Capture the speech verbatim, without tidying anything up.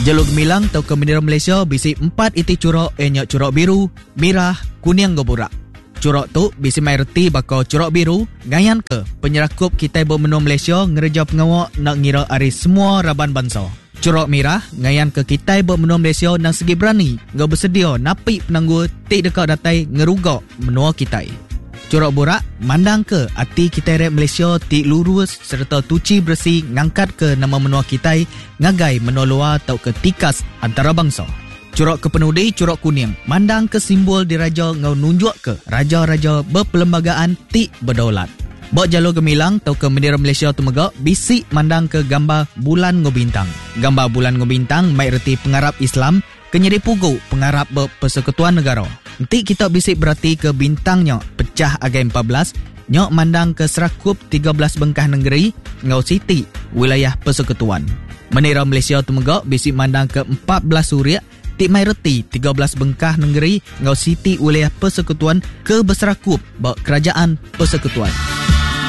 Jalur gemilang tau ke bendera Malaysia bisi empat iti curok enyak curok biru, merah, kuning goburak. Curok tu bisi mai reti bakal curok biru ngayan ke penyerakup kita bermenua Malaysia ngereja pengawak nak ngira ari semua raban bangsa. Curok merah ngayan ke kita bermenua Malaysia nang segi berani ngau bersedia napi penangguh tik dekat datai ngerugak menua kita. Curok burak mandang ke ati kita rep Malaysia tik lurus serta tuci bersih ngangkat ke nama menua kita ngagai menua luar tau ke tikas antara bangsa. Curok kepenudi curok kuning mandang ke simbol diraja ngau nunjuk ke raja-raja berperlembagaan tik berdaulat. Bok jalur gemilang tau ke bendera Malaysia tumegak bisik mandang ke gambar bulan ngobintang. Gambar bulan ngobintang mai reti pengarap Islam kenyedi pugu pengarap berpersekutuan negara. Nanti kita bisik berarti ke bintangnya pecah agai empat belas nyok mandang ke serakup tiga belas bengkah negeri ngau siti wilayah persekutuan. Bendera Malaysia tumegak bisik mandang ke empat belas suria tik mai reti tiga belas bengkah negeri ngau siti wilayah persekutuan ke berserakup bak kerajaan persekutuan.